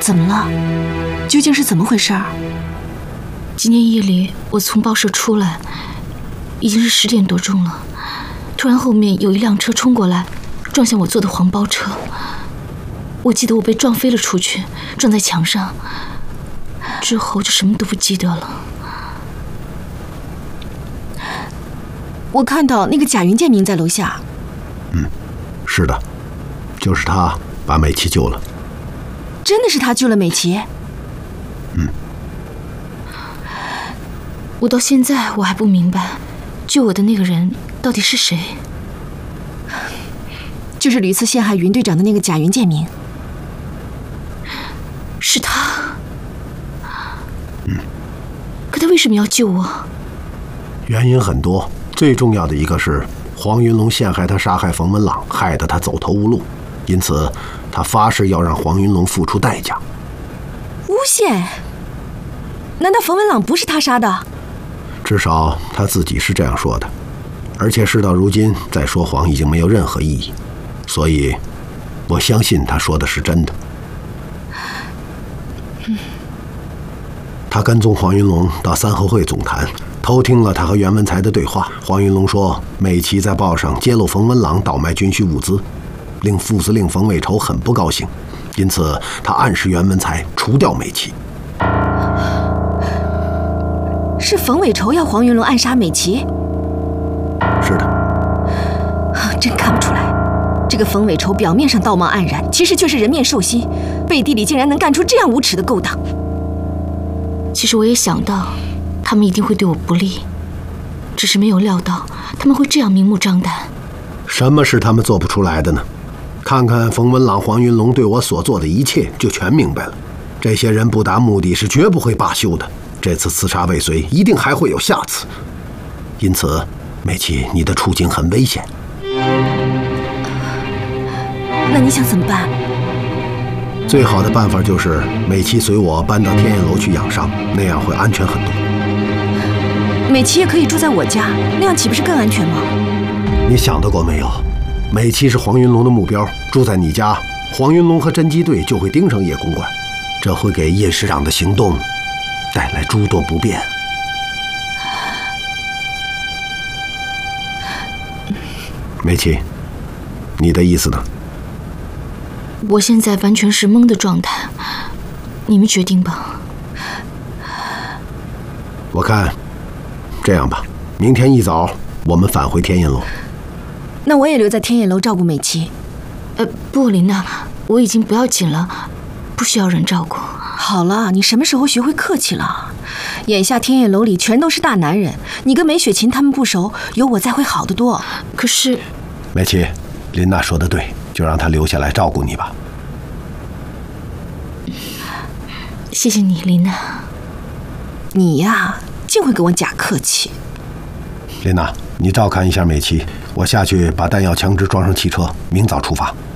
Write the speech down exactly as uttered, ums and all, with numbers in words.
怎么了？究竟是怎么回事儿？ 今天夜里我从报社出来，已经是十点多钟了。突然后面有一辆车冲过来，撞向我坐的黄包车。我记得我被撞飞了出去，撞在墙上，之后就什么都不记得了。 我看到那个贾云建明在楼下。 嗯，是的，就是他把美琪救了。 真的是他救了美琪？ 嗯。 我到现在我还不明白，救我的那个人到底是谁？ 就是屡次陷害云队长的那个贾云建明。 是他。 嗯。 可他为什么要救我？ 原因很多，最重要的一个是黄云龙陷害他杀害冯文朗，害得他走投无路，因此他发誓要让黄云龙付出代价。 诬陷？难道冯文朗不是他杀的？ 至少他自己是这样说的，而且事到如今再说谎已经没有任何意义，所以我相信他说的是真的。他跟踪黄云龙到三合会总坛，偷听了他和袁文才的对话。黄云龙说美琪在报上揭露冯文朗倒卖军需物资，令副司令冯伟筹很不高兴，因此他暗示袁文才除掉美琪。 是冯伟筹要黄云龙暗杀美琪？ 是的。 啊，真看不出来，这个冯伟筹表面上道貌岸然，其实却是人面兽心，背地里竟然能干出这样无耻的勾当。 其实我也想到，他们一定会对我不利，只是没有料到他们会这样明目张胆。 什么是他们做不出来的呢？看看冯文朗、黄云龙对我所做的一切，就全明白了。这些人不达目的是绝不会罢休的。这次刺杀未遂，一定还会有下次。因此，美琪，你的处境很危险。 那你想怎么办？ 最好的办法就是美琪随我搬到天燕楼去养伤，那样会安全很多。 美琪也可以住在我家，那样岂不是更安全吗？ 你想得过没有？美琪是黄云龙的目标，住在你家，黄云龙和侦缉队就会盯上叶公馆，这会给叶师长的行动带来诸多不便。美琪，你的意思呢？ 我现在完全是懵的状态，你们决定吧。 我看，这样吧，明天一早我们返回天燕楼。 那我也留在天燕楼照顾美琪。 呃，不，琳娜，我已经不要紧了，不需要人照顾。 好了，你什么时候学会客气了？眼下天燕楼里全都是大男人，你跟梅雪琴他们不熟，有我在会好得多。 可是， 美琪，琳娜说的对，就让她留下来照顾你吧。 谢谢你，琳娜。 你呀，净会跟我假客气。 琳娜，你照看一下美琪，我下去把弹药枪支装上汽车，明早出发。